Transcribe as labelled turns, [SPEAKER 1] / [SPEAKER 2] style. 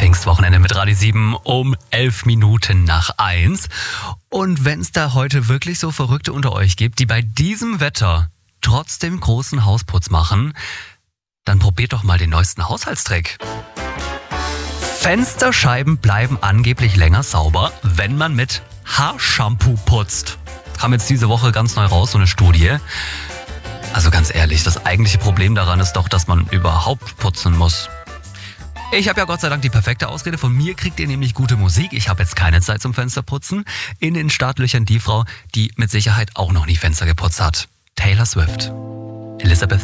[SPEAKER 1] Pfingstwochenende mit Radio 7 um 11 Minuten nach 1. Und wenn es da heute wirklich so Verrückte unter euch gibt, die bei diesem Wetter trotzdem großen Hausputz machen, dann probiert doch mal den neuesten Haushaltstrick. Fensterscheiben bleiben angeblich länger sauber, wenn man mit Haarshampoo putzt. Kam jetzt diese Woche ganz neu raus, so eine Studie. Also ganz ehrlich, das eigentliche Problem daran ist doch, dass man überhaupt putzen muss. Ich habe ja Gott sei Dank die perfekte Ausrede. Von mir kriegt ihr nämlich gute Musik. Ich habe jetzt keine Zeit zum Fensterputzen. In den Startlöchern die Frau, die mit Sicherheit auch noch nie Fenster geputzt hat. Taylor Swift. Elizabeth